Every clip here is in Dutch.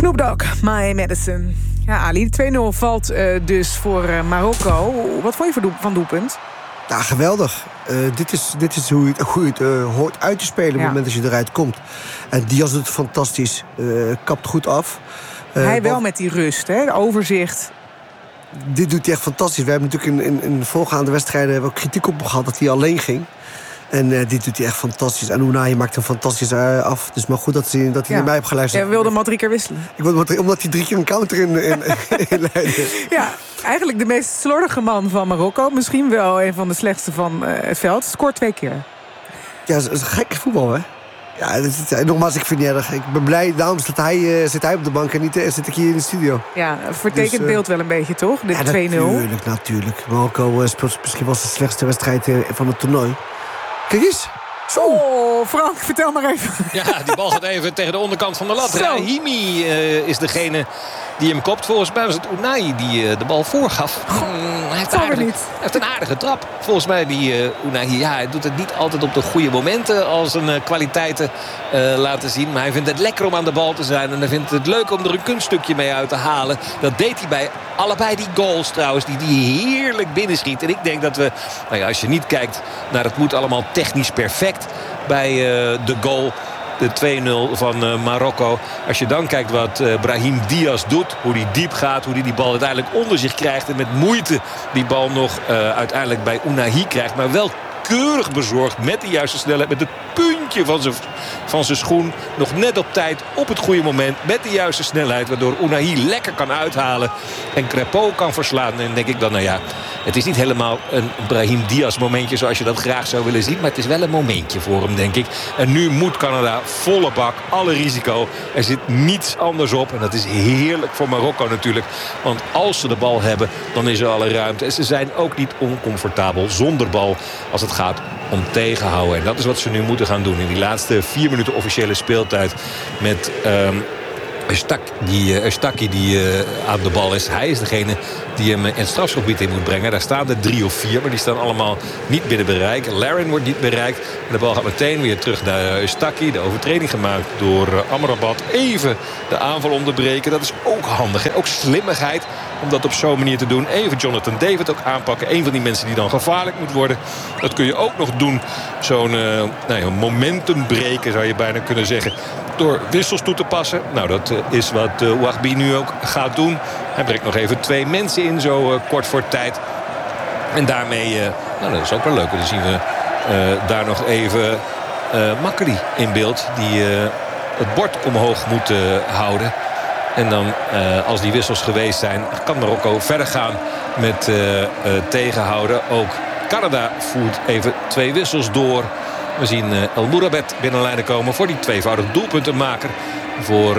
Snoop Dogg, My Medicine. Ja, Ali, 2-0 valt dus voor Marokko. Wat vond je van doelpunt? Ja, geweldig. Dit is hoe je het hoort uit te spelen op het moment dat je eruit komt. En Diaz doet het fantastisch. Kapt goed af. Hij wel met die rust, hè? De overzicht. Dit doet hij echt fantastisch. We hebben natuurlijk in de voorgaande wedstrijden ook kritiek op hem gehad dat hij alleen ging. En dit doet hij echt fantastisch. En Unai maakt hem fantastisch af. Dus maar goed dat hij naar mij heeft geluisterd. Jij wilde hem al 3 keer wisselen. Omdat hij 3 keer een counter in leidde. Ja, eigenlijk de meest slordige man van Marokko. Misschien wel een van de slechtste van het veld. Scoort 2 keer. Ja, dat is gek voetbal, hè? Ja, nogmaals, ik vind het niet erg. Ik ben blij, daarom zit hij op de bank en niet zit ik hier in de studio. Ja, vertekent beeld wel een beetje, toch? Dit 2-0. Natuurlijk. Marokko speelt misschien wel de slechtste wedstrijd van het toernooi. Kijk eens. Zo. Oh, Frank, vertel maar even. Ja, die bal gaat even tegen de onderkant van de lat. Brahimi is degene die hem kopt. Volgens mij was het Unai die de bal voorgaf. Hij heeft een aardige trap. Volgens mij die Unai. Ja, hij doet het niet altijd op de goede momenten als zijn kwaliteiten laten zien. Maar hij vindt het lekker om aan de bal te zijn. En hij vindt het leuk om er een kunststukje mee uit te halen. Dat deed hij bij allebei die goals trouwens. Die heerlijk binnenschiet. En ik denk dat we, als je niet kijkt naar het moet allemaal technisch perfect bij de goal. De 2-0 van Marokko. Als je dan kijkt wat Brahim Diaz doet. Hoe hij diep gaat. Hoe hij die bal uiteindelijk onder zich krijgt. En met moeite die bal nog uiteindelijk bij Unai krijgt. Maar wel keurig bezorgd met de juiste snelheid. Met het puntje van zijn schoen. Nog net op tijd. Op het goede moment. Met de juiste snelheid. Waardoor Unai lekker kan uithalen. En Crepeau kan verslaan. En denk ik dan, het is niet helemaal een Brahim Diaz momentje zoals je dat graag zou willen zien. Maar het is wel een momentje voor hem, denk ik. En nu moet Canada volle bak. Alle risico. Er zit niets anders op. En dat is heerlijk voor Marokko natuurlijk. Want als ze de bal hebben, dan is er alle ruimte. En ze zijn ook niet oncomfortabel zonder bal als het gaat om tegenhouden. En dat is wat ze nu moeten gaan doen. In die laatste 4 minuten officiële speeltijd met Eustaki die aan de bal is. Hij is degene die hem in het strafschopgebied in moet brengen. Daar staan er 3 of 4, maar die staan allemaal niet binnen bereik. Larin wordt niet bereikt. En de bal gaat meteen weer terug naar Eustaki. De overtreding gemaakt door Amrabat. Even de aanval onderbreken. Dat is ook handig. Hè? Ook slimmigheid om dat op zo'n manier te doen. Even Jonathan David ook aanpakken. Een van die mensen die dan gevaarlijk moet worden. Dat kun je ook nog doen. Zo'n momentum breken zou je bijna kunnen zeggen. Door wissels toe te passen. Nou, dat is wat Ouagbi nu ook gaat doen. Hij brengt nog even 2 mensen in, zo kort voor tijd. En daarmee, dat is ook wel leuk. Dan zien we daar nog even Makri in beeld. Die het bord omhoog moet houden. En dan, als die wissels geweest zijn, kan Marokko verder gaan met tegenhouden. Ook Canada voert even 2 wissels door. We zien El Mourabet binnenlijnen komen voor die tweevoudig doelpuntenmaker. Voor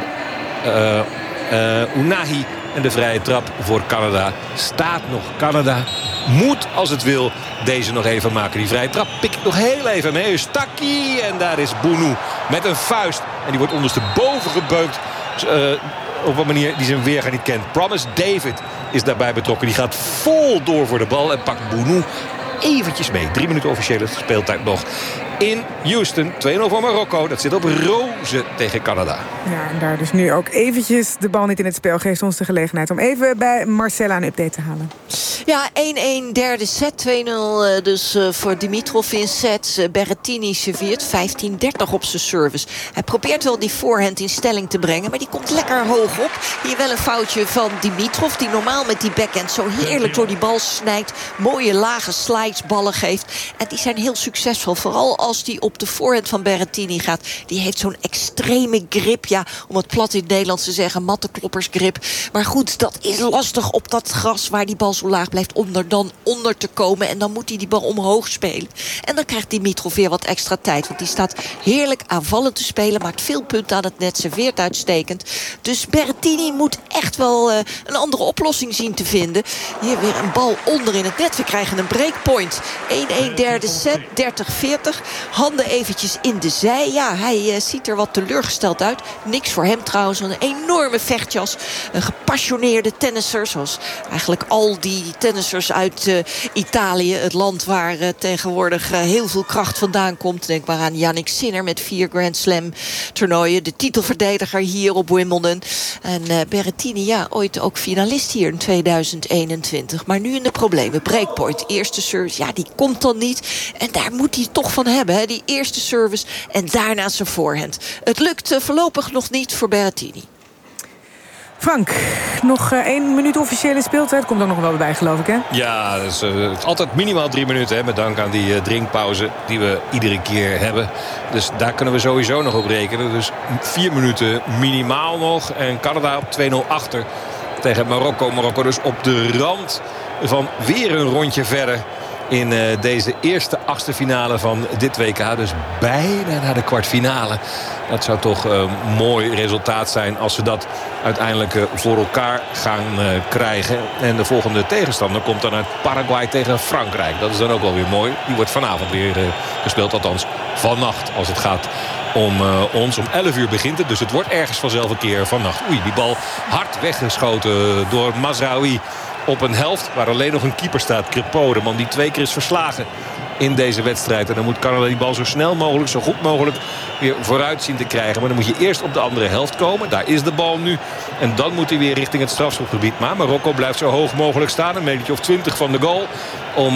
Unai. En de vrije trap voor Canada staat nog. Canada moet, als het wil, deze nog even maken. Die vrije trap pik ik nog heel even mee. Eustaki. En daar is Bounou met een vuist. En die wordt ondersteboven gebeukt. Op een manier die zijn weerga niet kent. Promise David is daarbij betrokken. Die gaat vol door voor de bal en pakt Bounou eventjes mee. 3 minuten officiële speeltijd nog. In Houston, 2-0 voor Marokko. Dat zit op rozen tegen Canada. Ja, en daar dus nu ook eventjes de bal niet in het spel. Geeft ons de gelegenheid om even bij Marcella een update te halen. Ja, 1-1 derde set. 2-0 dus voor Dimitrov in set. Berrettini serveert 15-30 op zijn service. Hij probeert wel die voorhand in stelling te brengen, maar die komt lekker hoog op. Hier wel een foutje van Dimitrov, die normaal met die backhand zo heerlijk door die bal snijdt. Mooie lage slidesballen geeft. En die zijn heel succesvol. Vooral als die op de voorhand van Berrettini gaat. Die heeft zo'n extreme grip. Ja, om het plat in het Nederlands te zeggen. Mattenkloppersgrip. Maar goed, dat is lastig op dat gras waar die bal zo laag blijft om er dan onder te komen. En dan moet hij die bal omhoog spelen. En dan krijgt Dimitrov weer wat extra tijd. Want die staat heerlijk aanvallend te spelen. Maakt veel punten aan het net. Serveert uitstekend. Dus Berrettini moet echt wel een andere oplossing zien te vinden. Hier weer een bal onder in het net. We krijgen een breakpoint. 1-1 derde set. 30-40. Handen eventjes in de zij. Ja, hij ziet er wat teleurgesteld uit. Niks voor hem trouwens. Een enorme vechtjas. Een gepassioneerde tennisser. Zoals eigenlijk al die tennissers uit Italië. Het land waar tegenwoordig heel veel kracht vandaan komt. Denk maar aan Jannik Sinner met 4 Grand Slam toernooien. De titelverdediger hier op Wimbledon. En Berrettini, ja, ooit ook finalist hier in 2021. Maar nu in de problemen. Breakpoint, eerste service. Ja, die komt dan niet. En daar moet hij toch van hebben. Hè? Die eerste service en daarna zijn voorhand. Het lukt voorlopig nog niet voor Berrettini. Frank, nog 1 minuut officiële speeltijd. Komt er nog wel bij, geloof ik, hè? Ja, dat is altijd minimaal 3 minuten. Hè, met dank aan die drinkpauze die we iedere keer hebben. Dus daar kunnen we sowieso nog op rekenen. Dus 4 minuten minimaal nog. En Canada op 2-0 achter tegen Marokko. Marokko dus op de rand van weer een rondje verder in deze eerste 8e finale van dit WK. Dus bijna naar de kwartfinale. Dat zou toch een mooi resultaat zijn als ze dat uiteindelijk voor elkaar gaan krijgen. En de volgende tegenstander komt dan uit Paraguay tegen Frankrijk. Dat is dan ook wel weer mooi. Die wordt vanavond weer gespeeld. Althans vannacht als het gaat om ons. Om 11 uur begint het. Dus het wordt ergens vanzelf een keer vannacht. Oei, die bal hard weggeschoten door Mazraoui. Op een helft waar alleen nog een keeper staat. Crépeau, de man die 2 keer is verslagen in deze wedstrijd. En dan moet Canada die bal zo snel mogelijk, zo goed mogelijk weer vooruit zien te krijgen. Maar dan moet je eerst op de andere helft komen. Daar is de bal nu. En dan moet hij weer richting het strafschopgebied. Maar Marokko blijft zo hoog mogelijk staan. Een metertje of 20 van de goal. Om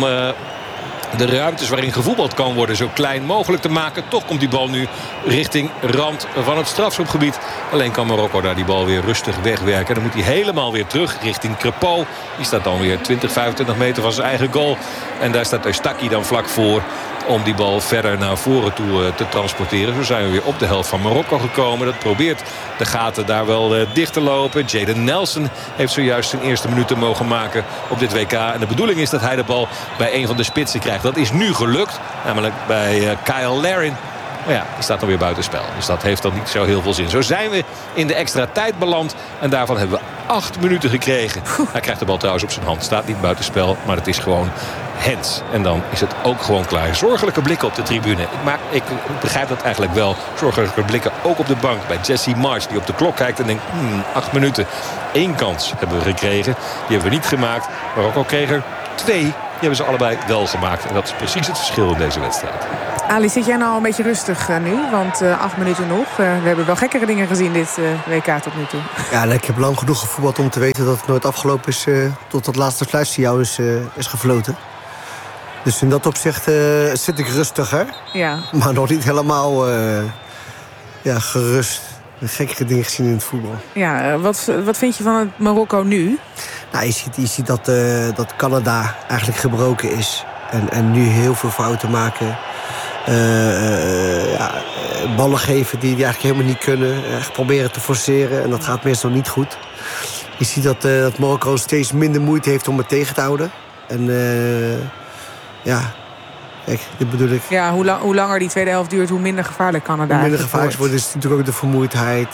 de ruimtes waarin gevoetbald kan worden zo klein mogelijk te maken. Toch komt die bal nu richting rand van het strafschopgebied. Alleen kan Marokko daar die bal weer rustig wegwerken. Dan moet hij helemaal weer terug richting Crépeau. Die staat dan weer 20, 25 meter van zijn eigen goal. En daar staat Eustaki dan vlak voor om die bal verder naar voren toe te transporteren. Zo zijn we weer op de helft van Marokko gekomen. Dat probeert de gaten daar wel dicht te lopen. Jaden Nelson heeft zojuist zijn eerste minuten mogen maken op dit WK. En de bedoeling is dat hij de bal bij een van de spitsen krijgt. Dat is nu gelukt. Namelijk bij Kyle Larin. Maar ja, die staat dan weer buitenspel. Dus dat heeft dan niet zo heel veel zin. Zo zijn we in de extra tijd beland. En daarvan hebben we 8 minuten gekregen. Hij krijgt de bal trouwens op zijn hand. Staat niet buitenspel, maar het is gewoon hands. En dan is het ook gewoon klaar. Zorgelijke blikken op de tribune. Ik begrijp dat eigenlijk wel. Zorgelijke blikken ook op de bank bij Jesse Marsch. Die op de klok kijkt en denkt, 8 minuten. 1 kans hebben we gekregen. Die hebben we niet gemaakt. Marokko kreeg er 2. Die hebben ze allebei wel gemaakt. En dat is precies het verschil in deze wedstrijd. Ali, zit jij nou een beetje rustig nu? Want 8 minuten nog. We hebben wel gekkere dingen gezien dit WK tot nu toe. Ja, ik heb lang genoeg gevoetbald om te weten dat het nooit afgelopen is tot dat laatste fluitsignaal is gefloten. Dus in dat opzicht zit ik rustiger. Ja. Maar nog niet helemaal gerust. Gekkere dingen gezien in het voetbal. Ja, wat vind je van het Marokko nu? Nou, je ziet dat Canada eigenlijk gebroken is. En nu heel veel fouten maken. Ballen geven die eigenlijk helemaal niet kunnen. Echt proberen te forceren. En dat gaat meestal niet goed. Je ziet dat Marokko steeds minder moeite heeft om het tegen te houden. En kijk, dit bedoel ik. Ja, hoe langer die tweede helft duurt, hoe minder gevaarlijk Canada Hoe minder gevaarlijk wordt, is natuurlijk ook de vermoeidheid.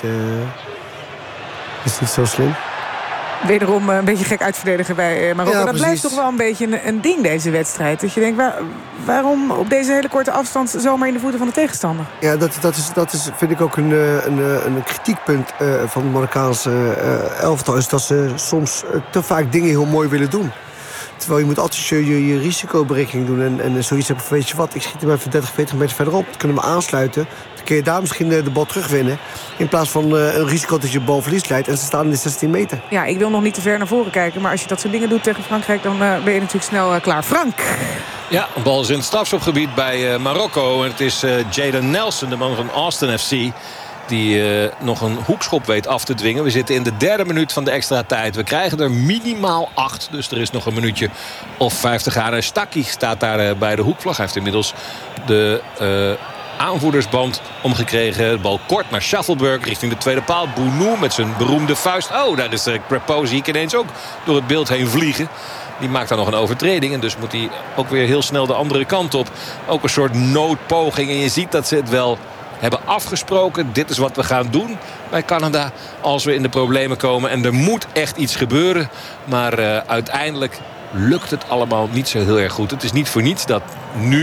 Is niet zo slim. Wederom een beetje gek uitverdedigen bij Marokko. Ja, dat blijft toch wel een beetje een ding, deze wedstrijd. Dat je denkt, waarom op deze hele korte afstand zomaar in de voeten van de tegenstander? Ja, dat is vind ik ook een kritiekpunt van het Marokkaanse elftal. Is dat ze soms te vaak dingen heel mooi willen doen. Terwijl je moet altijd je risicoberekening doen. En zoiets hebben van, weet je wat, ik schiet hem even 30, 40 meter verderop. Dan kunnen we aansluiten. Dan kun je daar misschien de bal terugwinnen. In plaats van een risico dat je de bal verlies leidt. En ze staan in de 16 meter. Ja, ik wil nog niet te ver naar voren kijken. Maar als je dat soort dingen doet tegen Frankrijk, dan ben je natuurlijk snel klaar. Frank! Ja, een bal is in het strafschopgebied bij Marokko. En het is Jaden Nelson, de man van Austin FC... die nog een hoekschop weet af te dwingen. We zitten in de 3e minuut van de extra tijd. We krijgen er minimaal 8. Dus er is nog een minuutje of 5 te gaan. En Staki staat daar bij de hoekvlag. Hij heeft inmiddels de aanvoerdersband omgekregen. De bal kort naar Shuffleberg richting de tweede paal. Bounou met zijn beroemde vuist. Oh, daar is Crépeau, zie ik ineens ook door het beeld heen vliegen. Die maakt dan nog een overtreding. En dus moet hij ook weer heel snel de andere kant op. Ook een soort noodpoging. En je ziet dat ze het wel hebben afgesproken. Dit is wat we gaan doen bij Canada als we in de problemen komen. En er moet echt iets gebeuren. Maar uiteindelijk lukt het allemaal niet zo heel erg goed. Het is niet voor niets dat nu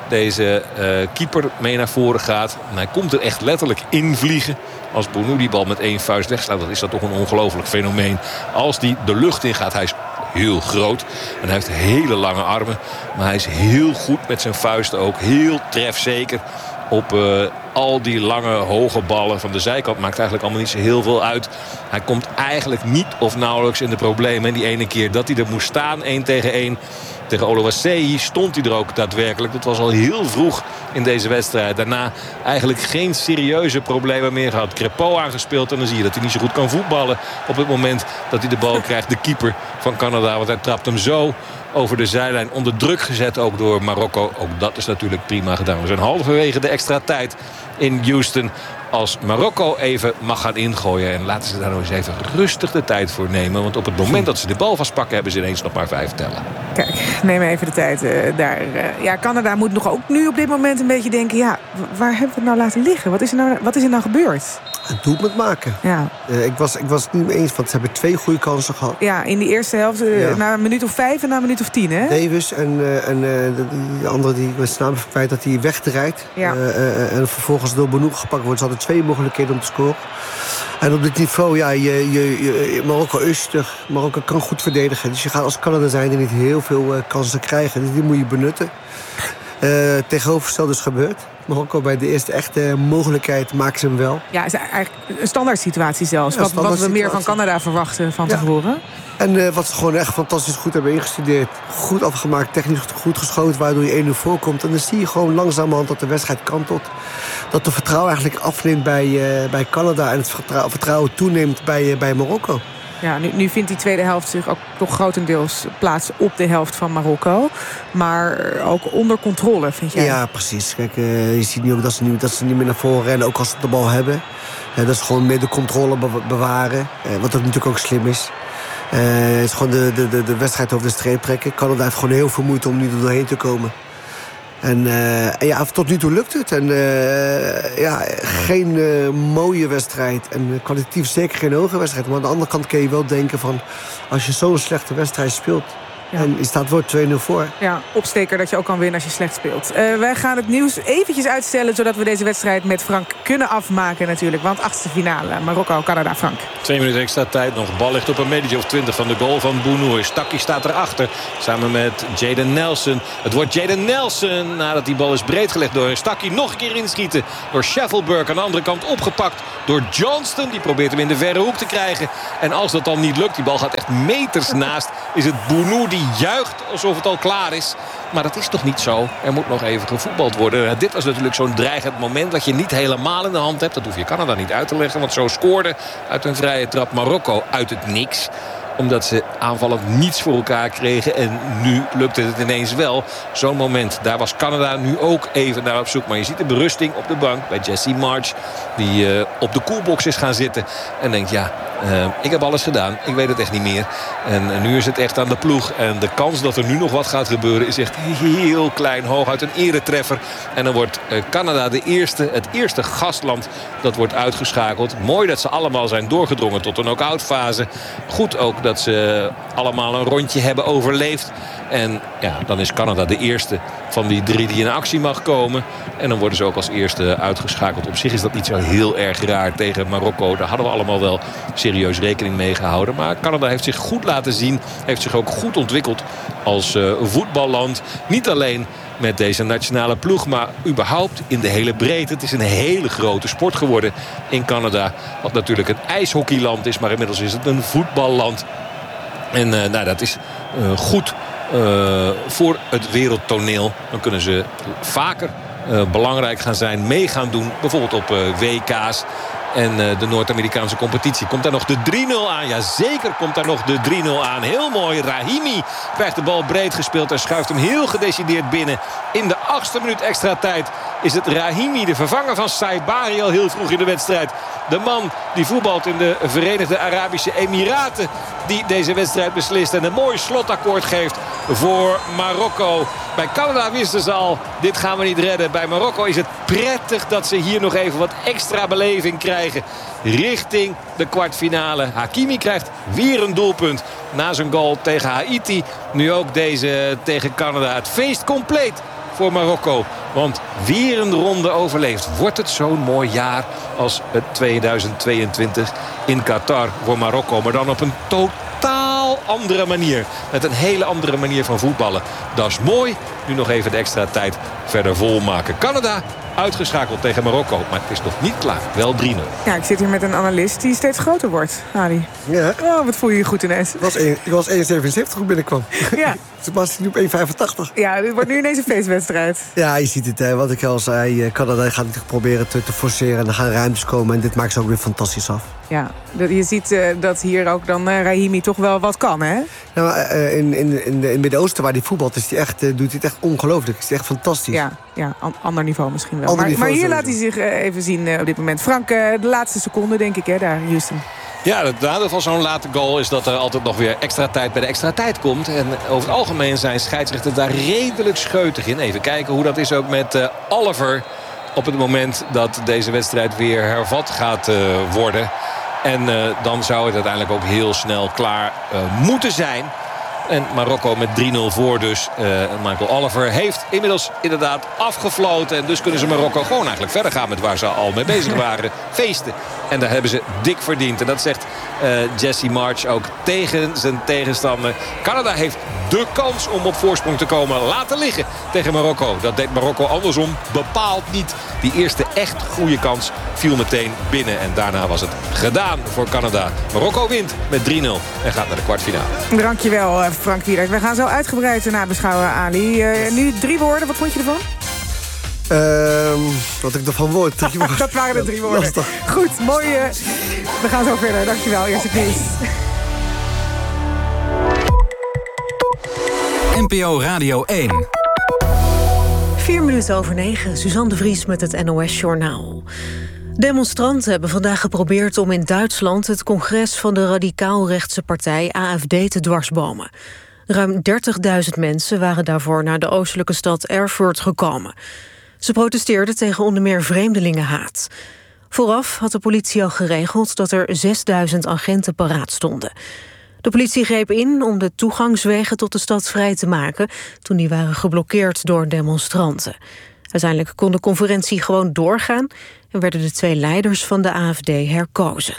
deze keeper mee naar voren gaat. En hij komt er echt letterlijk in vliegen. Als Bounou die bal met 1 vuist wegslaat, dan is dat toch een ongelooflijk fenomeen. Als die de lucht in gaat, hij is heel groot. En hij heeft hele lange armen. Maar hij is heel goed met zijn vuisten ook. Heel trefzeker op al die lange, hoge ballen van de zijkant. Maakt eigenlijk allemaal niet zo heel veel uit. Hij komt eigenlijk niet of nauwelijks in de problemen. En die ene keer dat hij er moest staan, 1 tegen 1... tegen Oluwaseyi stond hij er ook daadwerkelijk. Dat was al heel vroeg in deze wedstrijd. Daarna eigenlijk geen serieuze problemen meer gehad. Crépeau aangespeeld en dan zie je dat hij niet zo goed kan voetballen op het moment dat hij de bal krijgt. De keeper van Canada, want hij trapt hem zo over de zijlijn. Onder druk gezet ook door Marokko. Ook dat is natuurlijk prima gedaan. We zijn halverwege de extra tijd in Houston. Als Marokko even mag gaan ingooien. En laten ze daar nog eens even rustig de tijd voor nemen. Want op het moment dat ze de bal vastpakken, hebben ze ineens nog maar 5 tellen. Kijk, neem even de tijd daar. Ja, Canada moet nog ook nu op dit moment een beetje denken... ja, waar hebben we het nou laten liggen? Wat is er nou gebeurd? Een doelpunt maken. Ja. Ik was het niet mee eens, want ze hebben 2 goede kansen gehad. Ja, in die eerste helft na een minuut of 5 en na een minuut of 10, hè? Davis en die andere die met zijn naam verwijt dat hij wegdraait. Ja. En vervolgens door Bounou gepakt wordt. Ze hadden 2 mogelijkheden om te scoren. En op dit niveau, ja, Marokko is stug. Marokko kan goed verdedigen. Dus je gaat als Canada zijn er niet heel veel kansen krijgen. Dus die moet je benutten. Tegenovergesteld is gebeurd. Marokko bij de eerste echte mogelijkheid maakt ze hem wel. Ja, het is eigenlijk een standaard situatie zelfs. Ja, wat we meer van Canada verwachten van tevoren. En wat ze gewoon echt fantastisch goed hebben ingestudeerd. Goed afgemaakt, technisch goed geschoten, waardoor je 1-0 voorkomt. En dan zie je gewoon langzamerhand dat de wedstrijd kantelt. Dat de vertrouwen eigenlijk afneemt bij Canada. En het vertrouwen toeneemt bij Marokko. Ja, nu vindt die tweede helft zich ook toch grotendeels plaats op de helft van Marokko. Maar ook onder controle, vind jij? Ja, precies. Kijk, je ziet nu ook dat ze niet meer naar voren rennen, ook als ze de bal hebben. Dat is gewoon meer de controle bewaren. Wat ook natuurlijk ook slim is. Het is gewoon de wedstrijd over de streep trekken. Canada heeft gewoon heel veel moeite om nu er doorheen te komen. En ja, tot nu toe lukt het. En geen mooie wedstrijd. En kwalitatief zeker geen hoge wedstrijd. Maar aan de andere kant kun je wel denken van... als je zo'n slechte wedstrijd speelt... Ja. En je staat wordt 2-0 voor. Ja, opsteker dat je ook kan winnen als je slecht speelt. Wij gaan het nieuws eventjes uitstellen... zodat we deze wedstrijd met Frank kunnen afmaken natuurlijk. Want 8e finale, Marokko, Canada, Frank. 2 minuten extra tijd nog. Bal ligt op een metertje of 20 van de goal van Bounou. Stakkie staat erachter, samen met Jayden Nelson. Het wordt Jayden Nelson, nadat die bal is breed gelegd door Stakkie. Nog een keer inschieten door Sheffelberg. Aan de andere kant opgepakt door Johnston. Die probeert hem in de verre hoek te krijgen. En als dat dan niet lukt, die bal gaat echt meters naast... is het Bounou die juicht alsof het al klaar is. Maar dat is toch niet zo. Er moet nog even gevoetbald worden. Dit was natuurlijk zo'n dreigend moment dat je niet helemaal in de hand hebt. Dat hoef je Canada niet uit te leggen. Want zo scoorde uit een vrije trap Marokko uit het niks. Omdat ze aanvallend niets voor elkaar kregen. En nu lukte het ineens wel. Zo'n moment. Daar was Canada nu ook even naar op zoek. Maar je ziet de berusting op de bank bij Jesse Marsch. Die op de koelbox is gaan zitten. En denkt, ja, ik heb alles gedaan. Ik weet het echt niet meer. En nu is het echt aan de ploeg. En de kans dat er nu nog wat gaat gebeuren is echt heel klein. Hooguit een eretreffer. En dan wordt Canada het eerste gastland dat wordt uitgeschakeld. Mooi dat ze allemaal zijn doorgedrongen tot een knock-out fase. Goed ook dat ze allemaal een rondje hebben overleefd. En ja, dan is Canada de eerste van die 3 die in actie mag komen. En dan worden ze ook als eerste uitgeschakeld. Op zich is dat niet zo heel erg raar tegen Marokko. Daar hadden we allemaal wel serieus rekening mee gehouden. Maar Canada heeft zich goed laten zien. Heeft zich ook goed ontwikkeld als voetballand. Niet alleen met deze nationale ploeg, maar überhaupt in de hele breedte. Het is een hele grote sport geworden in Canada. Wat natuurlijk een ijshockeyland is, maar inmiddels is het een voetballand. En dat is goed voor het wereldtoneel. Dan kunnen ze vaker belangrijk gaan zijn, mee gaan doen. Bijvoorbeeld op WK's. En de Noord-Amerikaanse competitie. Komt daar nog de 3-0 aan? Ja, zeker komt daar nog de 3-0 aan. Heel mooi. Rahimi krijgt de bal breed gespeeld. En schuift hem heel gedecideerd binnen. In de 8e minuut extra tijd is het Rahimi, de vervanger van Saibari, al heel vroeg in de wedstrijd. De man die voetbalt in de Verenigde Arabische Emiraten, die deze wedstrijd beslist en een mooi slotakkoord geeft voor Marokko. Bij Canada wisten ze al, dit gaan we niet redden. Bij Marokko is het prettig dat ze hier nog even wat extra beleving krijgen. Richting de kwartfinale. Hakimi krijgt weer een doelpunt na zijn goal tegen Haiti. Nu ook deze tegen Canada. Het feest compleet voor Marokko. Want weer een ronde overleefd. Wordt het zo'n mooi jaar als het 2022 in Qatar voor Marokko. Maar dan op een totaal andere manier. Met een hele andere manier van voetballen. Dat is mooi. Nu nog even de extra tijd verder volmaken. Canada uitgeschakeld tegen Marokko. Maar het is nog niet klaar. Wel 3-0. Ja, ik zit hier met een analist die steeds groter wordt, Ali. Ja. Oh, wat voel je je goed ineens. Ik was 1,77 toen ik binnenkwam. Ja. Sebastian nu op 1,85. Ja, dit wordt nu ineens een feestwedstrijd. Ja, je ziet het. Hè. Wat ik al zei, Canada gaat natuurlijk proberen te forceren. En er gaan ruimtes komen. En dit maakt ze ook weer fantastisch af. Ja, je ziet dat hier ook dan Rahimi toch wel wat kan, hè? Nou, in het Midden-Oosten waar hij voetbalt doet hij het echt ongelooflijk. Het is echt fantastisch. Ja, ander niveau misschien wel. Maar hier laat hij zich even zien op dit moment. Frank, de laatste seconde denk ik, hè, daar, Houston. Ja, het nadeel van zo'n late goal is dat er altijd nog weer extra tijd bij de extra tijd komt. En over het algemeen zijn scheidsrechters daar redelijk scheutig in. Even kijken hoe dat is ook met Oliver op het moment dat deze wedstrijd weer hervat gaat worden. En dan zou het uiteindelijk ook heel snel klaar moeten zijn. En Marokko met 3-0 voor dus. Michael Oliver heeft inmiddels inderdaad afgefloten. En dus kunnen ze Marokko gewoon eigenlijk verder gaan met waar ze al mee bezig waren. Feesten. En daar hebben ze dik verdiend. En dat zegt Jesse March ook tegen zijn tegenstander. Canada heeft de kans om op voorsprong te komen laten liggen tegen Marokko. Dat deed Marokko andersom bepaald niet. Die eerste echt goede kans viel meteen binnen. En daarna was het gedaan voor Canada. Marokko wint met 3-0 en gaat naar de kwartfinale. Dankjewel, Frank Wieland. We gaan zo uitgebreid nabeschouwen, Ali. Nu 3 woorden, wat vond je ervan? Wat ik ervan word. Dat waren de 3 woorden. Lastig. Goed, mooi. We gaan zo verder. Dankjewel, eerst het nieuws. NPO Radio 1. 9:04, Suzanne de Vries met het NOS-journaal. Demonstranten hebben vandaag geprobeerd om in Duitsland het congres van de radicaal-rechtse partij AfD te dwarsbomen. Ruim 30.000 mensen waren daarvoor naar de oostelijke stad Erfurt gekomen. Ze protesteerden tegen onder meer vreemdelingenhaat. Vooraf had de politie al geregeld dat er 6.000 agenten paraat stonden. De politie greep in om de toegangswegen tot de stad vrij te maken toen die waren geblokkeerd door demonstranten. Uiteindelijk kon de conferentie gewoon doorgaan en werden de 2 leiders van de AfD herkozen.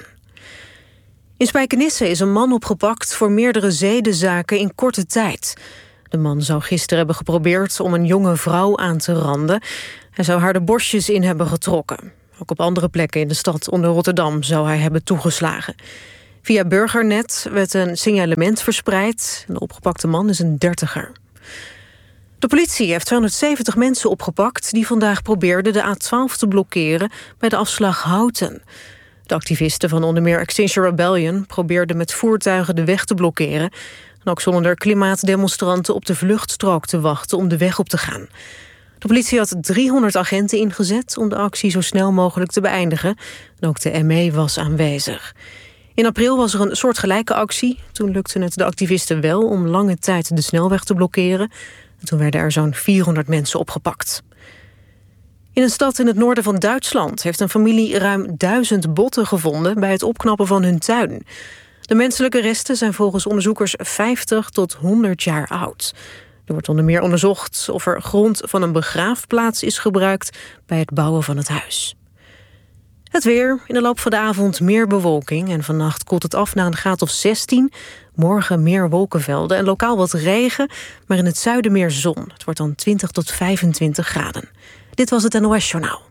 In Spijkenisse is een man opgepakt voor meerdere zedenzaken in korte tijd. De man zou gisteren hebben geprobeerd om een jonge vrouw aan te randen. Hij zou haar de borstjes in hebben getrokken. Ook op andere plekken in de stad onder Rotterdam zou hij hebben toegeslagen. Via Burgernet werd een signalement verspreid. De opgepakte man is een 30er. De politie heeft 270 mensen opgepakt die vandaag probeerden de A12 te blokkeren bij de afslag Houten. De activisten van onder meer Extinction Rebellion probeerden met voertuigen de weg te blokkeren. En ook stonden er klimaatdemonstranten op de vluchtstrook te wachten om de weg op te gaan. De politie had 300 agenten ingezet om de actie zo snel mogelijk te beëindigen. En ook de ME was aanwezig. In april was er een soortgelijke actie. Toen lukte het de activisten wel om lange tijd de snelweg te blokkeren. En toen werden er zo'n 400 mensen opgepakt. In een stad in het noorden van Duitsland heeft een familie ruim 1000 botten gevonden bij het opknappen van hun tuin. De menselijke resten zijn volgens onderzoekers 50 tot 100 jaar oud. Er wordt onder meer onderzocht of er grond van een begraafplaats is gebruikt bij het bouwen van het huis. Het weer. In de loop van de avond meer bewolking en vannacht koelt het af naar een graad of 16. Morgen meer wolkenvelden en lokaal wat regen, maar in het zuiden meer zon. Het wordt dan 20 tot 25 graden. Dit was het NOS-journaal.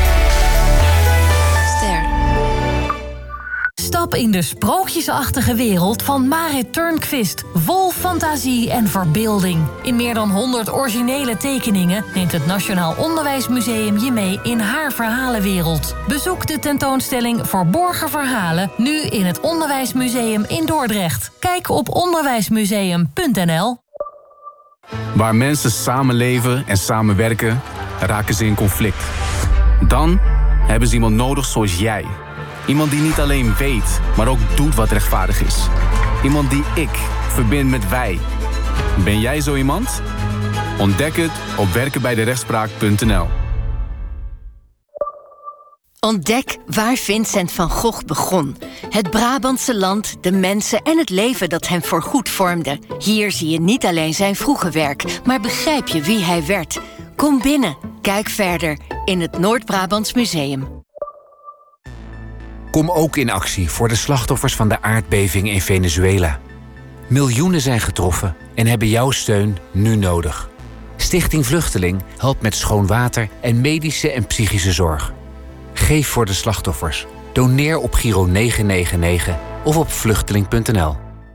Stap in de sprookjesachtige wereld van Marit Turnquist. Vol fantasie en verbeelding. In meer dan 100 originele tekeningen neemt het Nationaal Onderwijsmuseum je mee in haar verhalenwereld. Bezoek de tentoonstelling Verborgen Verhalen nu in het Onderwijsmuseum in Dordrecht. Kijk op onderwijsmuseum.nl. Waar mensen samenleven en samenwerken, raken ze in conflict. Dan hebben ze iemand nodig zoals jij. Iemand die niet alleen weet, maar ook doet wat rechtvaardig is. Iemand die ik verbind met wij. Ben jij zo iemand? Ontdek het op werkenbijderechtspraak.nl. Ontdek waar Vincent van Gogh begon. Het Brabantse land, de mensen en het leven dat hem voorgoed vormde. Hier zie je niet alleen zijn vroege werk, maar begrijp je wie hij werd. Kom binnen, Kijk verder in het Noord-Brabants Museum. Kom ook in actie voor de slachtoffers van de aardbeving in Venezuela. Miljoenen zijn getroffen en hebben jouw steun nu nodig. Stichting Vluchteling helpt met schoon water en medische en psychische zorg. Geef voor de slachtoffers. Doneer op Giro 999 of op vluchteling.nl.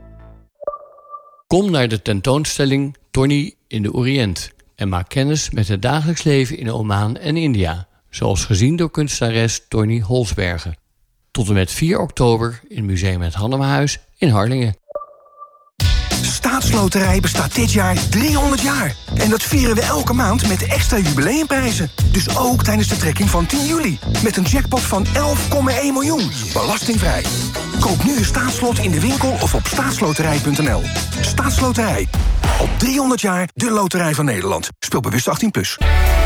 Kom naar de tentoonstelling Tony in de Oriënt en maak kennis met het dagelijks leven in Oman en India, zoals gezien door kunstenares Tony Holsbergen. Tot en met 4 oktober in Museum Het Hannemahuis in Harlingen. Staatsloterij bestaat dit jaar 300 jaar. En dat vieren we elke maand met extra jubileumprijzen. Dus ook tijdens de trekking van 10 juli. Met een jackpot van 11,1 miljoen. Belastingvrij. Koop nu een staatslot in de winkel of op staatsloterij.nl. Staatsloterij. Al 300 jaar de loterij van Nederland. Speel bewust 18+.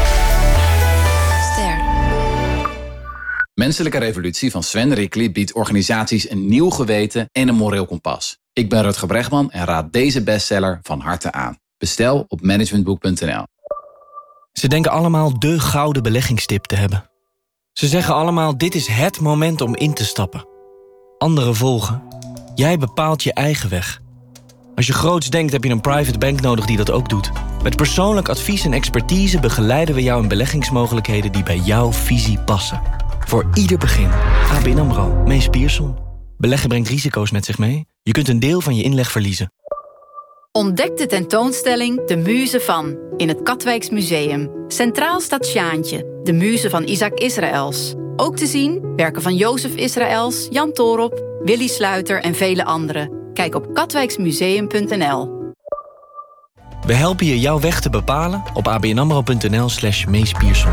Menselijke Revolutie van Sven Rickly biedt organisaties een nieuw geweten en een moreel kompas. Ik ben Rutger Bregman en raad deze bestseller van harte aan. Bestel op managementboek.nl. Ze denken allemaal de gouden beleggingstip te hebben. Ze zeggen allemaal, dit is het moment om in te stappen. Anderen volgen. Jij bepaalt je eigen weg. Als je groots denkt, heb je een private bank nodig die dat ook doet. Met persoonlijk advies en expertise begeleiden we jou in beleggingsmogelijkheden die bij jouw visie passen. Voor ieder begin. ABN AMRO. Mees Pierson. Beleggen brengt risico's met zich mee. Je kunt een deel van je inleg verliezen. Ontdek de tentoonstelling De Muze van in het Katwijks Museum. Centraal staat Sjaantje, de muze van Isaac Israëls. Ook te zien werken van Jozef Israëls, Jan Toorop, Willy Sluiter en vele anderen. Kijk op katwijksmuseum.nl. We helpen je jouw weg te bepalen op abnamro.nl/Mees Pierson.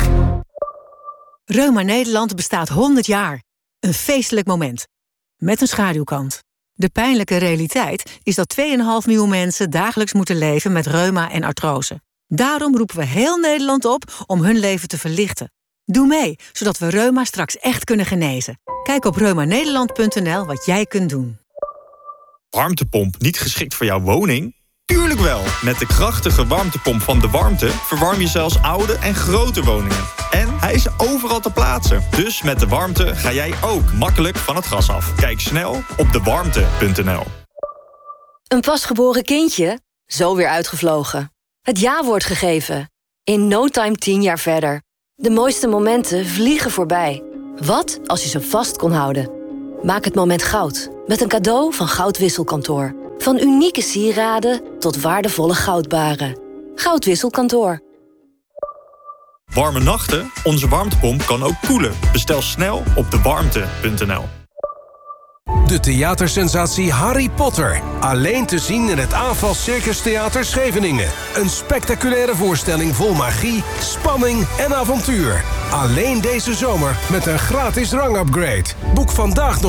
Reuma Nederland bestaat 100 jaar. Een feestelijk moment. Met een schaduwkant. De pijnlijke realiteit is dat 2,5 miljoen mensen dagelijks moeten leven met reuma en artrose. Daarom roepen we heel Nederland op om hun leven te verlichten. Doe mee, zodat we reuma straks echt kunnen genezen. Kijk op reumanederland.nl wat jij kunt doen. Warmtepomp niet geschikt voor jouw woning? Tuurlijk wel! Met de krachtige warmtepomp van De Warmte verwarm je zelfs oude en grote woningen. En hij is overal te plaatsen. Dus met De Warmte ga jij ook makkelijk van het gas af. Kijk snel op dewarmte.nl. Een pasgeboren kindje? Zo weer uitgevlogen. Het ja-woord gegeven. In no time 10 jaar verder. De mooiste momenten vliegen voorbij. Wat als je ze vast kon houden? Maak het moment goud. Met een cadeau van Goudwisselkantoor. Van unieke sieraden tot waardevolle goudbaren. Goudwisselkantoor. Warme nachten? Onze warmtepomp kan ook koelen. Bestel snel op dewarmte.nl. De theatersensatie Harry Potter. Alleen te zien in het AFAS Circus Theater Scheveningen. Een spectaculaire voorstelling vol magie, spanning en avontuur. Alleen deze zomer met een gratis rangupgrade. Boek vandaag nog